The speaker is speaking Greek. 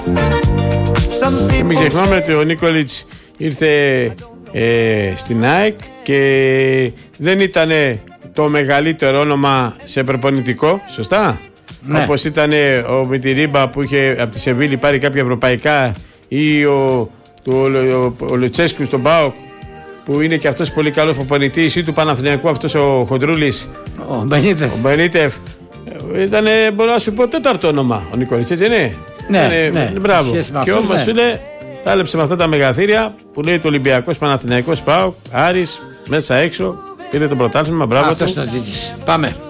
Και μην ξεχνάμε ότι ο Νίκολιτς ήρθε στην ΑΕΚ και δεν ήταν το μεγαλύτερο όνομα σε προπονητικό, σωστά? Ναι. Όπως ήταν ο Μιτιρίμπα που είχε από τη Σεβίλη πάρει κάποια ευρωπαϊκά, ή ο Λουτσέσκου στον ΠΑΟΚ που είναι και αυτός πολύ καλός προπονητής, ή του Παναθηναϊκού αυτός ο Χοντρούλης, ο Μπενίτεφ. Ήταν, μπορώ να σου πω, τέταρτο όνομα ο Νικόλιτς, έτσι είναι? Ναι, μπράβο. Και όμως φίλε, τάλεψε με αυτά τα μεγαθύρια που λέει το Ολυμπιακός, Παναθηναϊκός, ΠΑΟΚ, Άρης, μέσα έξω, πήρε το πρωτάθλημα, μπράβο. Αυτός είναι ο Τζίτζης. Πάμε.